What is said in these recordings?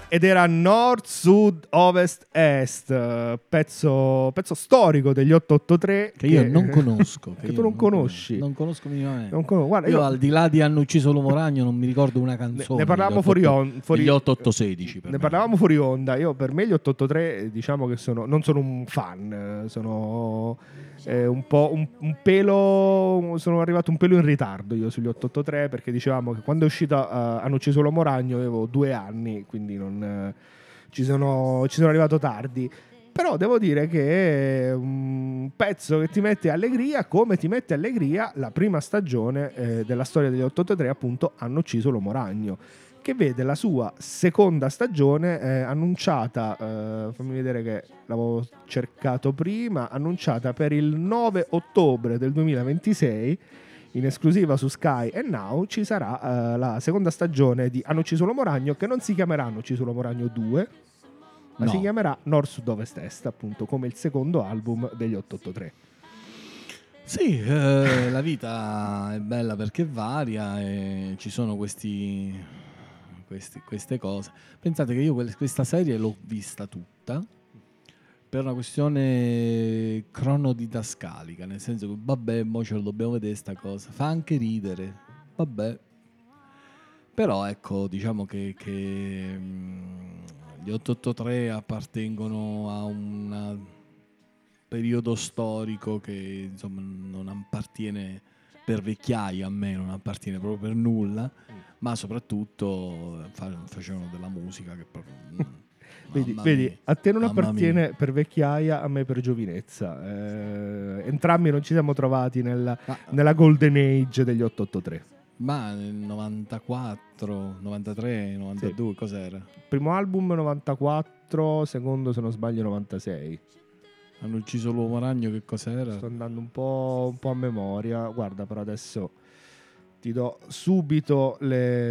Ed era Nord, Sud, Ovest, Est, pezzo storico degli 883 che io non conosco. Che tu non conosci. Non conosco minimamente. Guarda, io al di là di Hanno ucciso l'uomo ragno non mi ricordo una canzone. Ne parlavamo fuori 8816 ne parlavamo fuori onda. Io per me gli 883 diciamo che non sono un fan, sono un pelo, sono arrivato un pelo in ritardo io sugli 883, perché dicevamo che quando è uscito Hanno ucciso l'uomo ragno avevo 2 anni, quindi non ci sono arrivato tardi. Però devo dire che è un pezzo che ti mette allegria, come ti mette allegria la prima stagione della storia degli 883, appunto Hanno ucciso l'uomo ragno, che vede la sua seconda stagione annunciata, fammi vedere che l'avevo cercato prima, annunciata per il 9 ottobre del 2026, in esclusiva su Sky e Now. Ci sarà la seconda stagione di Hanno ucciso l'uomo ragno, che non si chiamerà Hanno ucciso l'uomo ragno 2, ma si chiamerà Nord, Sud, Ovest, Est, appunto, come il secondo album degli 883. Sì, la vita è bella perché varia e ci sono queste cose. Pensate che io questa serie l'ho vista tutta per una questione cronodidascalica, nel senso che vabbè, mo ce lo dobbiamo vedere sta cosa, fa anche ridere, vabbè. Però ecco, diciamo che gli 883 appartengono a un periodo storico che insomma non appartiene per vecchiaia, a me non appartiene proprio per nulla, ma soprattutto facevano della musica che proprio vedi, a te non appartiene per vecchiaia, a me per giovinezza. Entrambi non ci siamo trovati nella golden age degli 883. Ma nel 94, 93, 92, sì. Cos'era? Primo album 94, secondo se non sbaglio 96. Hanno ucciso l'uomo ragno, che cos'era? Sto andando un po' a memoria. Guarda, però adesso ti do subito le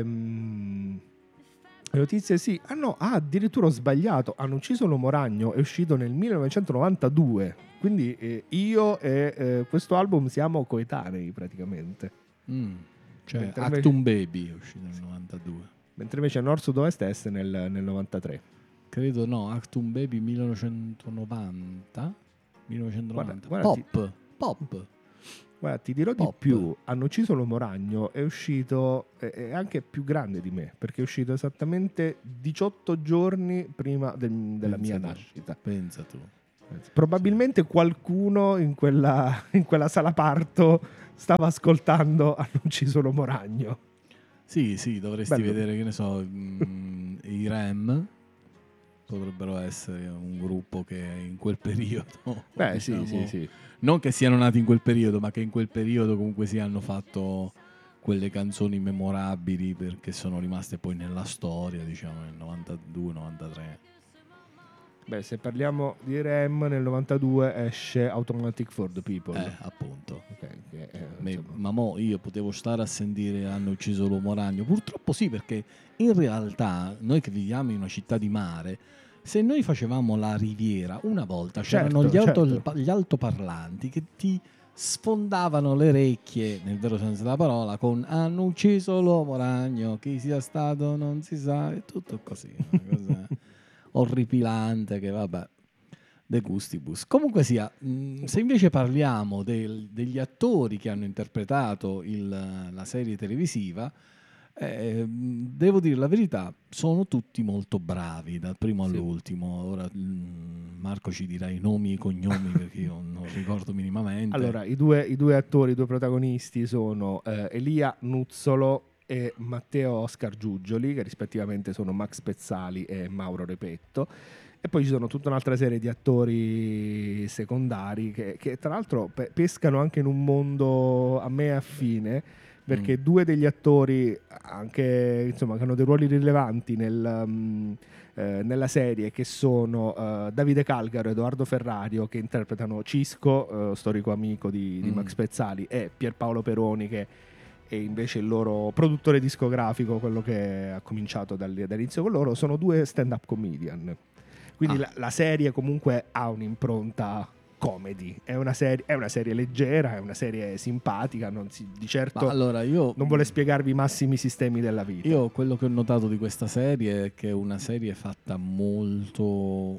notizie. Sì, addirittura ho sbagliato. Hanno ucciso l'uomo ragno è uscito nel 1992. Quindi io e questo album siamo coetanei praticamente. Cioè Actum Baby è uscito nel 92. Mentre invece Nord, Sud, Ovest, Est nel 93. Credo no, Actum Baby 1990. Guarda, Pop. Guarda, ti dirò di più. Hanno ucciso l'uomo ragno è uscito, è anche più grande di me, perché è uscito esattamente 18 giorni prima della mia nascita. Pensa tu. Probabilmente qualcuno in quella sala parto stava ascoltando Hanno ucciso l'uomo ragno. Sì, dovresti vedere, che ne so, i Rem potrebbero essere un gruppo che in quel periodo, diciamo, sì. Non che siano nati in quel periodo, ma che in quel periodo comunque hanno fatto quelle canzoni memorabili, perché sono rimaste poi nella storia, diciamo, nel 92-93. Beh, se parliamo di Rem, nel 92 esce Automatic for the People. Appunto. Okay, ma mo io potevo stare a sentire Hanno ucciso l'uomo ragno? Purtroppo sì, perché in realtà noi che viviamo in una città di mare, se noi facevamo la riviera, una volta c'erano gli altoparlanti che ti sfondavano le orecchie, nel vero senso della parola, con Hanno ucciso l'uomo ragno, chi sia stato non si sa, è tutto così, una cosa orripilante che vabbè, de gustibus. Comunque sia, se invece parliamo degli attori che hanno interpretato la serie televisiva, devo dire la verità, sono tutti molto bravi dal primo all'ultimo. Ora Marco ci dirà i nomi e i cognomi perché io non ricordo minimamente. Allora, i due attori, i due protagonisti sono Elia Nuzzolo e Matteo Oscar Giugioli, che rispettivamente sono Max Pezzali e Mauro Repetto. E poi ci sono tutta un'altra serie di attori secondari che tra l'altro pescano anche in un mondo a me affine, perché due degli attori anche, insomma, che hanno dei ruoli rilevanti nella serie, che sono Davide Calgaro e Edoardo Ferrario, che interpretano Cisco, storico amico di Max Pezzali, e Pierpaolo Peroni, che è invece il loro produttore discografico, quello che ha cominciato dall'inizio con loro. Sono due stand-up comedian, quindi la serie comunque ha un'impronta comedy, è una serie leggera, è una serie simpatica, di certo allora io non vuole spiegarvi i massimi sistemi della vita. Io quello che ho notato di questa serie è che è una serie fatta molto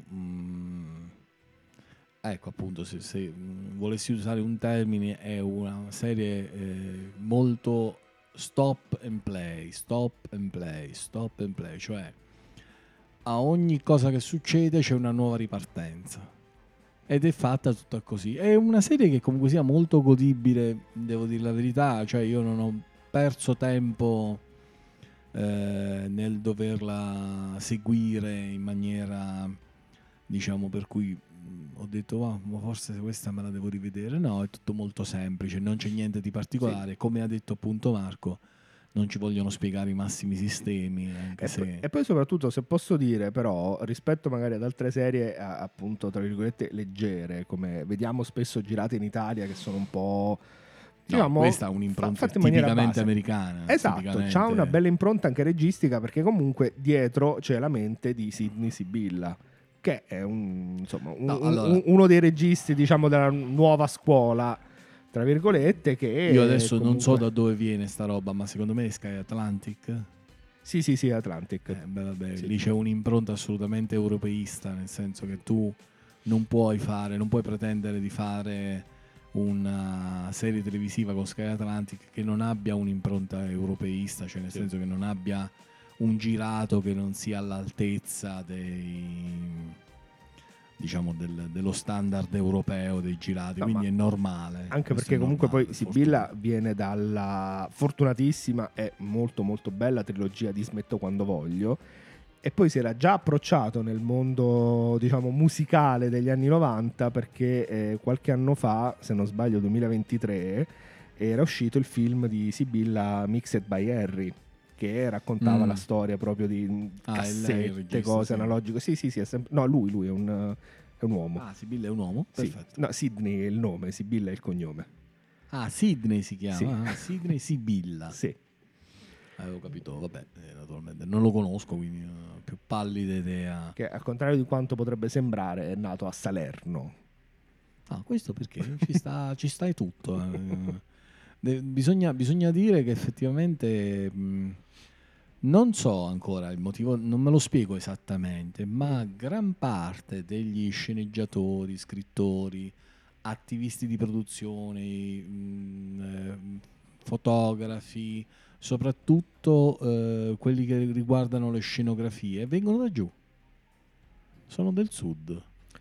ecco, appunto, se volessi usare un termine, è una serie molto stop and play, cioè a ogni cosa che succede c'è una nuova ripartenza. Ed è fatta tutta così. È una serie che comunque sia molto godibile, devo dire la verità, cioè io non ho perso tempo nel doverla seguire in maniera, diciamo, per cui ho detto ma forse questa me la devo rivedere. No, è tutto molto semplice, non c'è niente di particolare, sì. Come ha detto appunto Marco, non ci vogliono spiegare i massimi sistemi, anche se... E poi soprattutto, se posso dire, però, rispetto magari ad altre serie appunto tra virgolette leggere, come vediamo spesso girate in Italia, che sono un po', diciamo, questa è un'impronta tipicamente americana. Esatto, c'ha una bella impronta anche registica, perché comunque dietro c'è la mente di Sidney Sibilla, che è uno dei registi, diciamo, della nuova scuola, tra virgolette, che io adesso comunque... non so da dove viene sta roba, ma secondo me è Sky Atlantic. Sì, Atlantic. Vabbè, sì. Lì c'è un'impronta assolutamente europeista, nel senso che tu non puoi pretendere di fare una serie televisiva con Sky Atlantic che non abbia un'impronta europeista, cioè nel senso che non abbia un girato che non sia all'altezza dello standard europeo dei girati, quindi è normale. Anche perché comunque poi Sibilla viene dalla fortunatissima e molto molto bella trilogia di Smetto quando voglio, e poi si era già approcciato nel mondo, diciamo, musicale degli anni 90, perché qualche anno fa, se non sbaglio 2023, era uscito il film di Sibilla Mixed by Harry, che raccontava la storia proprio di cassette, cose analogiche. Sì, è sempre... No, lui è un uomo. Sibilla è un uomo? Perfetto. Sì. No, Sidney è il nome, Sibilla è il cognome. Sidney si chiama? Sì. Sidney Sibilla. Sì. Avevo capito, vabbè, naturalmente non lo conosco, quindi più pallida idea. Che al contrario di quanto potrebbe sembrare, è nato a Salerno. Questo perché ci sta tutto. Bisogna dire che effettivamente non so ancora il motivo, non me lo spiego esattamente, ma gran parte degli sceneggiatori, scrittori, attivisti di produzione, fotografi, soprattutto quelli che riguardano le scenografie, vengono da giù, sono del sud.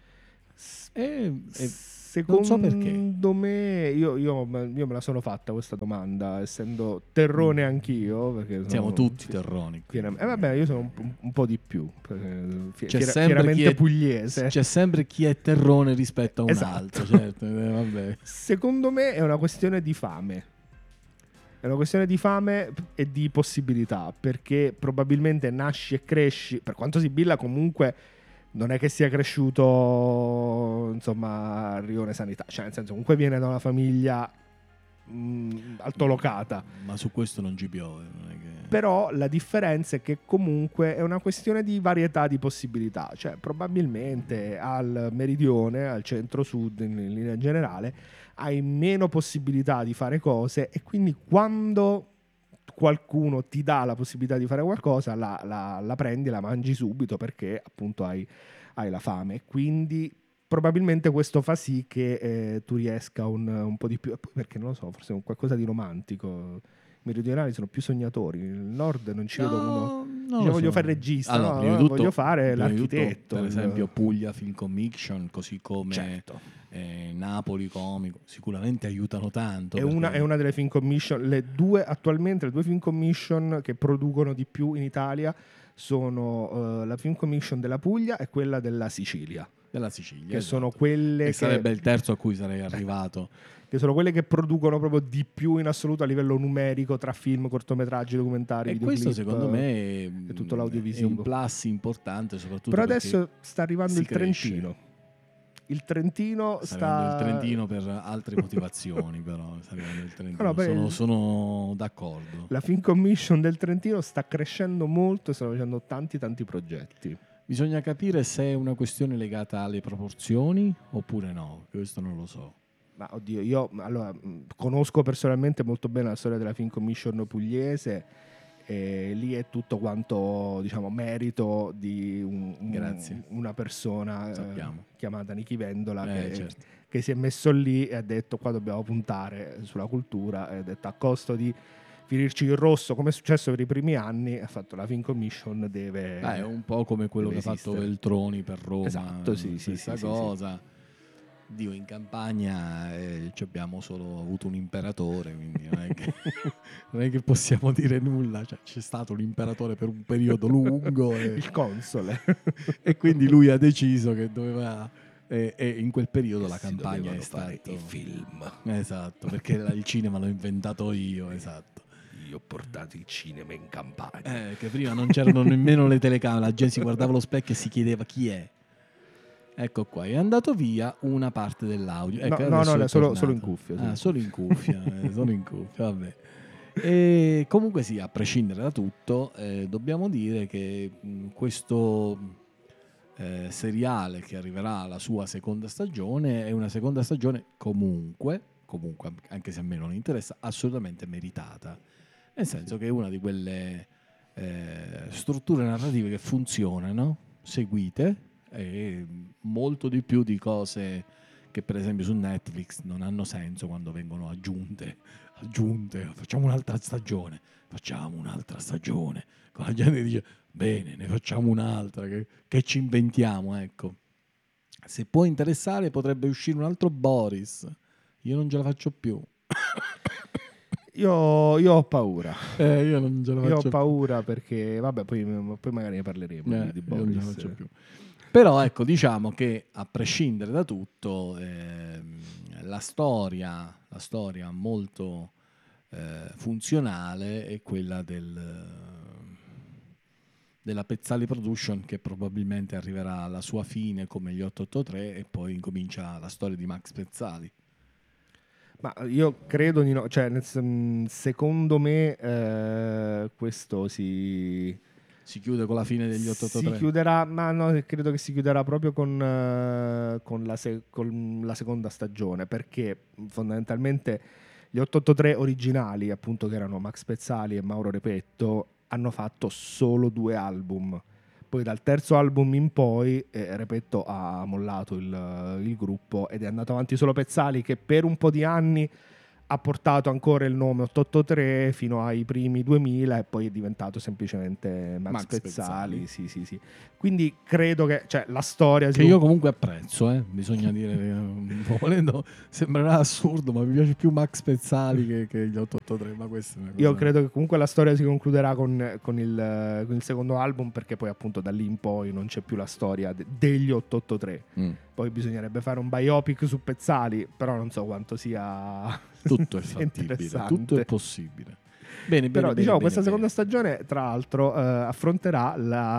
Secondo non so perché. Me, io me la sono fatta questa domanda, essendo terrone anch'io, perché siamo tutti terroni. Vabbè, io sono un po' di più, c'è chiaramente pugliese. C'è sempre chi è terrone rispetto a un altro, certo. Vabbè. Secondo me è una questione di fame. È una questione di fame e di possibilità, perché probabilmente nasci e cresci, per quanto Sibilla comunque non è che sia cresciuto, insomma, a Rione Sanità, cioè nel senso comunque viene da una famiglia altolocata. Ma su questo non ci piove, non è che... Però la differenza è che comunque è una questione di varietà di possibilità, cioè probabilmente al meridione, al centro-sud in linea generale, hai meno possibilità di fare cose, e quindi quando qualcuno ti dà la possibilità di fare qualcosa, la prendi e la mangi subito, perché appunto hai la fame. Quindi probabilmente questo fa sì che tu riesca un po' di più, e poi perché non lo so, forse è qualcosa di romantico. I meridionali sono più sognatori, il nord non ci vedo uno. Voglio fare il regista, allora, voglio fare l'architetto. Per esempio Puglia Film Commission, così come certo. Napoli Comico, sicuramente aiutano tanto. È una delle film commission, le due film commission che producono di più in Italia sono la film commission della Puglia e quella della Sicilia. Che esatto. Sono quelle che sarebbe il terzo a cui sarei arrivato. Che sono quelle che producono proprio di più in assoluto a livello numerico, tra film, cortometraggi, documentari, videoclip. Questo secondo me è tutto l'audiovisivo. È un plus importante, soprattutto. Però adesso sta arrivando il Trentino. Il Trentino sta arrivando il Trentino per altre motivazioni, però sta arrivando il Trentino. Sono d'accordo. La film commission del Trentino sta crescendo molto e stanno facendo tanti progetti. Bisogna capire se è una questione legata alle proporzioni oppure no, questo non lo so. Ma oddio, io allora conosco personalmente molto bene la storia della Film Commission pugliese, e lì è tutto quanto, diciamo, merito di una persona chiamata Nichi Vendola certo. che si è messo lì e ha detto: qua dobbiamo puntare sulla cultura, e ha detto, a costo di finirci il rosso come è successo per i primi anni, ha fatto la Film Commission deve è un po' come quello che esistere. Ha fatto Veltroni per Roma, esatto, sì, stessa cosa. Sì. Dio, in campagna abbiamo solo avuto un imperatore, quindi non è che possiamo dire nulla. Cioè, c'è stato un imperatore per un periodo lungo il console e quindi lui ha deciso che doveva, e in quel periodo la campagna è stata i film, esatto, perché il cinema l'ho inventato io, esatto. Io ho portato il cinema in campagna, che prima non c'erano nemmeno le telecamere, la gente si guardava allo specchio e si chiedeva chi è. Ecco qua, è andato via una parte dell'audio. No, solo in cuffia. Solo in cuffia, solo in cuffia, vabbè. E comunque sì, a prescindere da tutto, dobbiamo dire che questo seriale che arriverà alla sua seconda stagione è una seconda stagione comunque, anche se a me non interessa, assolutamente meritata. Nel senso che è una di quelle strutture narrative che funzionano, seguite, e molto di più di cose che per esempio su Netflix non hanno senso quando vengono aggiunte, facciamo un'altra stagione, con la gente dice bene, ne facciamo un'altra, che ci inventiamo, ecco. Se può interessare potrebbe uscire un altro Boris, io non ce la faccio più. Io ho paura. Io non ce la faccio più. Ho paura perché, vabbè, poi magari ne parleremo di Boris. Non ce la faccio più. Però ecco, diciamo che a prescindere da tutto, la storia molto funzionale è quella della Pezzali Production, che probabilmente arriverà alla sua fine come gli 883 e poi incomincia la storia di Max Pezzali. Ma io credo di no, cioè secondo me questo si chiude con la fine degli 883. Si chiuderà, ma no, credo che si chiuderà proprio con la seconda stagione, perché fondamentalmente gli 883 originali, appunto, che erano Max Pezzali e Mauro Repetto, hanno fatto solo 2 album. Poi dal terzo album in poi Repetto ha mollato il gruppo ed è andato avanti solo Pezzali, che per un po' di anni ha portato ancora il nome 883 fino ai primi 2000 e poi è diventato semplicemente Max Pezzali. Sì. Quindi credo che, cioè, la storia che io comunque apprezzo, bisogna dire, volendo, sembrerà assurdo, ma mi piace più Max Pezzali che gli 883, ma questo è una cosa. Io credo che comunque la storia si concluderà con il secondo album, perché poi appunto da lì in poi non c'è più la storia degli 883. Poi bisognerebbe fare un biopic su Pezzali, però non so quanto sia tutto è fattibile, tutto è possibile. Bene, però diciamo questa seconda bene. stagione, tra l'altro, affronterà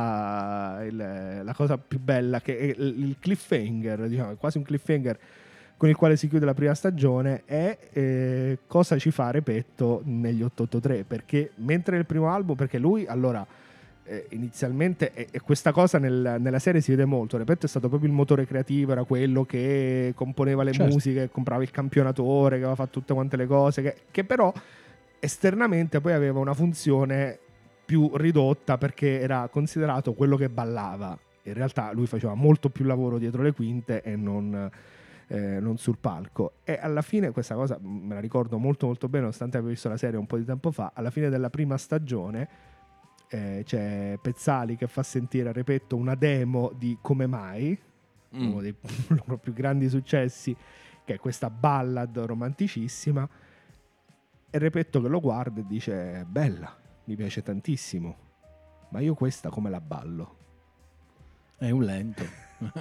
la cosa più bella, che è il cliffhanger, diciamo, quasi un cliffhanger con il quale si chiude la prima stagione, è cosa ci fa Repetto negli 883, perché mentre nel primo album, perché lui allora inizialmente, e questa cosa nella serie si vede molto, Repetto è stato proprio il motore creativo, era quello che componeva le musiche, comprava il campionatore, che aveva fatto tutte quante le cose, che però esternamente poi aveva una funzione più ridotta, perché era considerato quello che ballava. In realtà lui faceva molto più lavoro dietro le quinte e non sul palco. E alla fine questa cosa me la ricordo molto molto bene, nonostante avevo visto la serie un po' di tempo fa. Alla fine della prima stagione c'è Pezzali che fa sentire a Repetto una demo di Come Mai, uno dei loro più grandi successi, che è questa ballad romanticissima, e Repetto che lo guarda e dice: bella, mi piace tantissimo, ma io questa come la ballo? È un lento.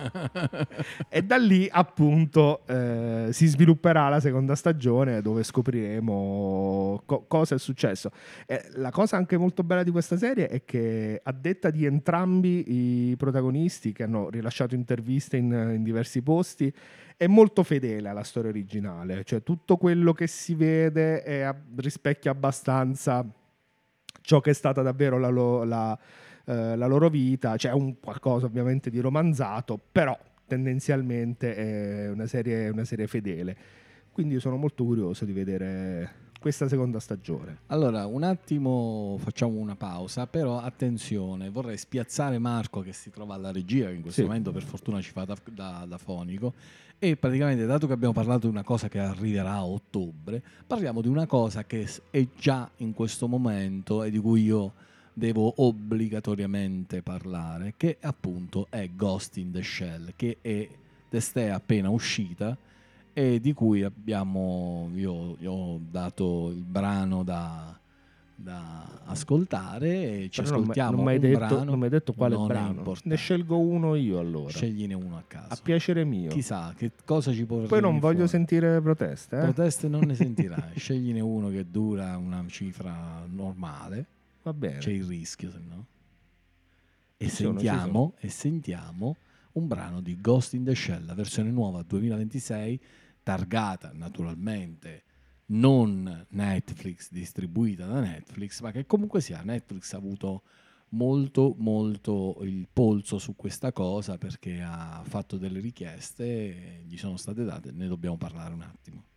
E da lì appunto si svilupperà la seconda stagione, dove scopriremo cosa è successo. La cosa anche molto bella di questa serie è che, a detta di entrambi i protagonisti, che hanno rilasciato interviste in diversi posti, è molto fedele alla storia originale, cioè tutto quello che si vede rispecchia abbastanza ciò che è stata davvero la loro vita. C'è un qualcosa ovviamente di romanzato, però tendenzialmente è una serie fedele. Quindi io sono molto curioso di vedere questa seconda stagione. Allora, un attimo facciamo una pausa, però attenzione, vorrei spiazzare Marco che si trova alla regia, che in questo momento per fortuna ci fa da fonico, e praticamente, dato che abbiamo parlato di una cosa che arriverà a ottobre, parliamo di una cosa che è già in questo momento e di cui io devo obbligatoriamente parlare, che appunto è Ghost in the Shell, che è testé appena uscita e di cui io ho dato il brano da ascoltare e ci Però ascoltiamo non mi brano. hai detto quale Non è brano. importante. Ne scelgo uno io allora. Scegliene uno a caso. A piacere mio. Chissà che cosa ci può Poi non voglio fuori. sentire proteste. Proteste non ne sentirai. Scegliene uno che dura una cifra normale. Va bene. C'è il rischio, se no. E sentiamo un brano di Ghost in the Shell, la versione nuova 2026, targata naturalmente non Netflix, distribuita da Netflix, ma che comunque sia Netflix ha avuto molto il polso su questa cosa, perché ha fatto delle richieste, gli sono state date, ne dobbiamo parlare un attimo.